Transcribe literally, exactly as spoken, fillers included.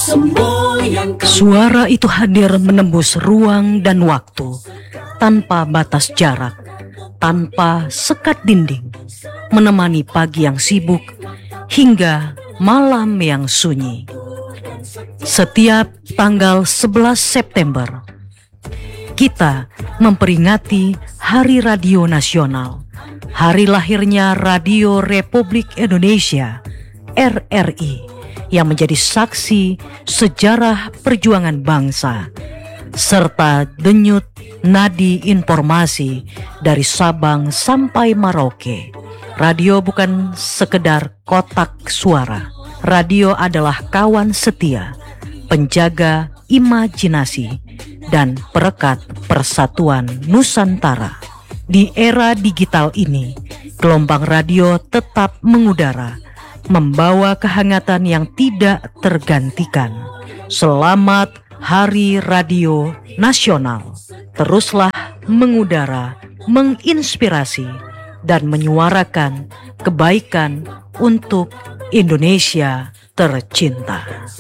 Suara itu hadir menembus ruang dan waktu, tanpa batas jarak, tanpa sekat dinding, menemani pagi yang sibuk hingga malam yang sunyi. Setiap tanggal sebelas September, kita memperingati Hari Radio Nasional, hari lahirnya Radio Republik Indonesia R R I, yang menjadi saksi sejarah perjuangan bangsa, serta denyut nadi informasi dari Sabang sampai Merauke. Radio bukan sekedar kotak suara. Radio adalah kawan setia, penjaga imajinasi, dan perekat persatuan Nusantara. Di era digital ini, gelombang radio tetap mengudara, membawa kehangatan yang tidak tergantikan. Selamat Hari Radio Nasional. Teruslah mengudara, menginspirasi, dan menyuarakan kebaikan untuk Indonesia tercinta.